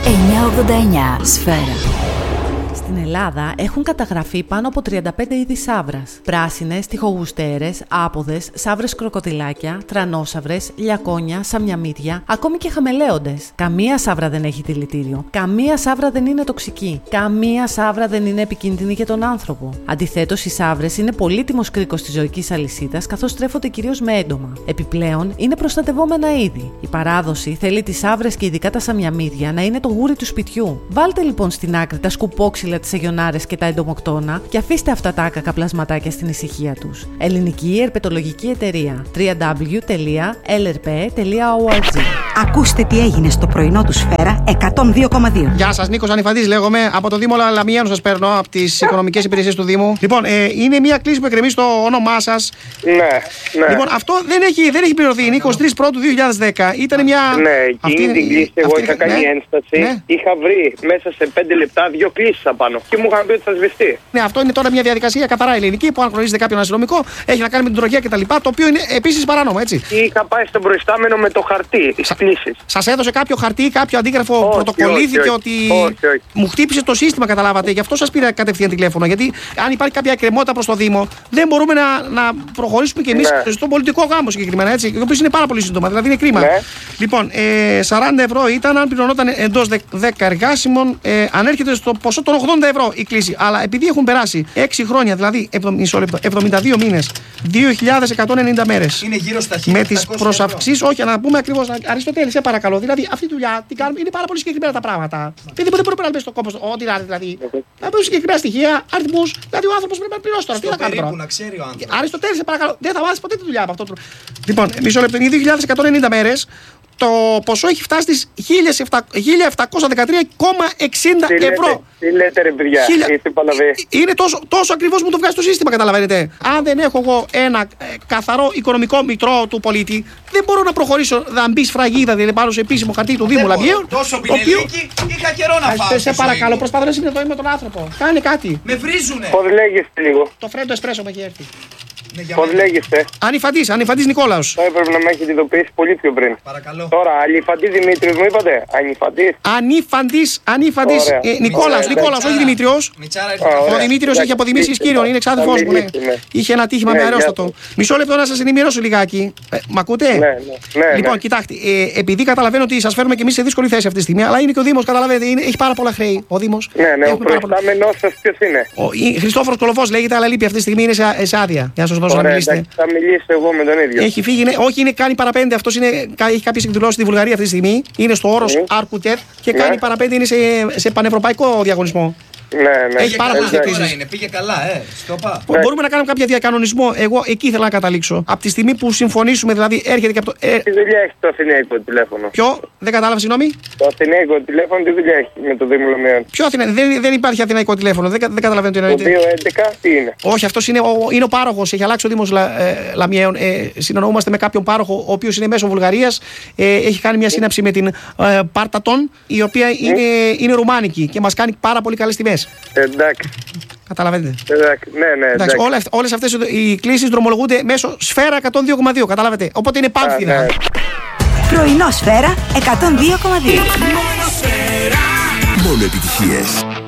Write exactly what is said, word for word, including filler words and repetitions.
εννιακόσια ογδόντα εννιά Σφαίρα. Στην Ελλάδα έχουν καταγραφεί πάνω από τριάντα πέντε είδη σαύρας. Πράσινες, τοιχογουστέρες, άποδες, σαύρες κροκοδιλάκια, τρανόσαυρες, λιακόνια, σαμιαμίδια, ακόμη και χαμελέοντες. Καμία σαύρα δεν έχει δηλητήριο. Καμία σαύρα δεν είναι τοξική. Καμία σαύρα δεν είναι επικίνδυνη για τον άνθρωπο. Αντιθέτως, οι σαύρες είναι πολύτιμος κρίκος της ζωικής αλυσίδας, καθώς τρέφονται κυρίως με έντομα. Επιπλέον, είναι προστατευόμενα είδη. Η παράδοση θέλει τις σαύρες και ειδικά τα σαμιαμίδια να είναι το γούρι του σπιτιού. Βάλτε λοιπόν στην άκρη τα σκουπόξυλα, τις αγιονάρες και τα εντομοκτώνα και αφήστε αυτά τα άκακα πλασματάκια στην ησυχία τους. Ελληνική Ερπετολογική Εταιρεία. double-u double-u double-u τελεία ελ ερ πι τελεία ο αρ τζι. Ακούστε τι έγινε στο πρωινό του Σφαίρα εκατόν δύο κόμμα δύο. Γεια σας, Νίκος Ανιφαντής λέγομαι. Από το Δήμο Λαμιάνου σας παίρνω, από τις οικονομικές υπηρεσίες του Δήμου. Λοιπόν, ε, είναι μια κλίση που εκκρεμεί στο όνομά σας. Ναι, ναι. Λοιπόν, αυτό δεν έχει, δεν έχει πληρωθεί. Είναι είκοσι τρεις Πρώτου δύο χιλιάδες δέκα. Ήταν μια. Ναι, εκείνη την κλίση εγώ αυτή... είχα κάνει ναι. ένσταση. Ναι. Είχα βρει μέσα σε πέντε λεπτά δύο κλίσεις απάνω. Και μου είχαν πει ότι θα σβηστεί. Ναι, αυτό είναι τώρα μια διαδικασία καθαρά ελληνική που αν γνωρίζετε κάποιον αστυνομικό έχει να κάνει με την τροχιά κτλ. Το οποίο είναι επίσης παράνομο, έτσι. Είχα πάει στον προϊστάμενο με το χαρτί τη κλίση. Σας έδωσε κάποιο χαρτί, κάποιο αντίγραφο, πρωτοκολλήθηκε ότι. Όχι, όχι. Μου χτύπησε το σύστημα, καταλάβατε. Γι' αυτό σας πήρα κατευθείαν τηλέφωνο. Γιατί αν υπάρχει κάποια εκκρεμότητα προς το Δήμο, δεν μπορούμε να, να προχωρήσουμε κι εμείς ναι. στον πολιτικό γάμο συγκεκριμένα. Έτσι, το οποίο είναι πάρα πολύ σύντομα, δηλαδή είναι κρίμα. Ναι. Λοιπόν, ε, σαράντα ευρώ ήταν αν πληρωνόταν εντός δέκα εργάσιμων, ε, ανέρχεται στο ποσό των ογδόντα ευρώ η κλίση. Αλλά επειδή έχουν περάσει έξι χρόνια, δηλαδή εβδομήντα δύο μήνες, δύο χιλιάδες εκατόν ενενήντα μέρες. Είναι γύρω στα χίλια. Με τις προσαυξήσεις, όχι, να πούμε ακριβώς, Αριστοτέλη, σε παρακαλώ. Δηλαδή αυτή τη δουλειά την κάνουμε, είναι πάρα πολύ συγκεκριμένα τα πράγματα. Δηλαδή δεν μπορούμε να λέμε στον κόπο, ό,τι να δηλαδή. Να πούμε συγκεκριμένα στοιχεία, αριθμούς. Δηλαδή ο άνθρωπος πρέπει να πληρώσει τώρα. Τι θα κάνει τώρα. Αριστοτέλη, σε παρακαλώ. Δεν θα μάθει ποτέ τη δουλειά από αυτό. Λοιπόν, μισό λεπτό, είναι δύο χιλιάδες εκατόν ενενήντα μέρες. Το ποσό έχει φτάσει στις χίλια επτακόσια δεκατρία κόμμα εξήντα ευρώ. Τι λέτε ρε παιδιά, Χίλια... είστε παλαβέ. Είναι τόσο, τόσο ακριβώς μου το βγάζει το σύστημα, καταλαβαίνετε. Αν δεν έχω εγώ ένα ε, καθαρό οικονομικό μητρό του πολίτη, δεν μπορώ να προχωρήσω να μπει σφραγίδα, δηλαδή πάνω σε επίσημο χαρτί του Δήμου Λαμιαίων. Τόσο πινελίκι, είχα καιρό να φάω. Σε παρακαλώ, προσπαθώ να συνδεθώ με τον άνθρωπο. Κάνε κάτι. Με βρίζουνε. Πώς λέγεστε λίγο. Το φρέντο εσπρέσο με έχει έρθει. Πώς λέγεστε. Ανιφαντής, Ανιφαντής Νικόλαος. Θα έπρεπε να με έχετε ειδοποιήσει πολύ πιο πριν. Παρακαλώ. Τώρα, Ανιφαντής Δημήτριος μου είπατε. Ανιφαντής. Ανιφαντής, Ανιφαντής. Ε, Νικόλαος, Νικόλαος, όχι Δημήτριος. Ο Δημήτριος έχει αποδημήσει εις κύριον, είναι εξάδελφός μου. Ναι. Είχε ένα τύχημα με αερόστατο. Μισό λεπτό να σας ενημερώσω λιγάκι. Ε, μ' ακούτε? Ναι, ναι, ναι, λοιπόν, ναι. κοιτάξτε, ε, επειδή καταλαβαίνω ότι σας φέρουμε και εμείς σε δύσκολη θέση αυτή τη στιγμή, αλλά είναι και ο Δήμος, καταλαβαίνετε, είναι, έχει πάρα πολλά χρέη ο Δήμος. Ναι, ναι, ο προϊστάμενός σας ποιος είναι? Ο Χριστόφορος Κολοφός λέγεται, αλλά λείπει αυτή τη στιγμή, είναι σε, σε άδεια. Για να σας δώσω να μιλήσετε. Θα μιλήσω εγώ με τον ίδιο. Έχει φύγει, είναι, όχι, είναι κάνει παραπέντε. Αυτό έχει κάποιες εκδηλώσεις στη Βουλγαρία αυτή τη στιγμή. Είναι στο όρος mm. Αρκουτέτ και ναι. κάνει παραπέντε. Είναι σε, σε πανευρωπαϊκό διαγωνισμό. Ναι, ναι. Έχει πάρα πολλές διακρίσεις. Πήγε καλά, ε. Στοπά. Ναι. Μπορούμε να κάνουμε κάποια διακανονισμό. Εγώ εκεί ήθελα να καταλήξω. Από τη στιγμή που συμφωνήσουμε, δηλαδή έρχεται και από το. Ε... Τι δουλειά έχει το αθηναϊκό τηλέφωνο? Ποιο? Δεν κατάλαβα, συγγνώμη. Το αθηναϊκό τηλέφωνο τι δουλειά έχει με το Δήμο Λαμιαίων? Ποιο Αθηναϊκό? Δεν, δεν υπάρχει αθηναϊκό τηλέφωνο. Δεν, δεν καταλαβαίνω τι εννοείται. Το δύο έντεκα τι είναι? Όχι, αυτό είναι, είναι ο πάροχος. Έχει αλλάξει ο Δήμος Λα, ε, Λαμιαίων. Ε, συνεννοούμαστε με κάποιον πάροχο, ο οποίος είναι μέσω Βουλγαρίας. Ε, έχει κάνει μια σύναψη με την ε, Πάρτατον, η οποία είναι, mm. είναι ρουμάνικη και μας κάνει πάρα πολύ καλές τιμές. Εντάξει. Καταλαβαίνετε. Εντάξει, ναι, ναι. Εντάξει. Όλες, όλες αυτές οι κλήσεις δρομολογούνται μέσω Σφαίρα εκατόν δύο κόμμα δύο. Καταλάβετε. Οπότε είναι πάμφθηνα. Ναι. Πρωινό Σφαίρα εκατόν δύο κόμμα δύο. Μόνο επιτυχίες.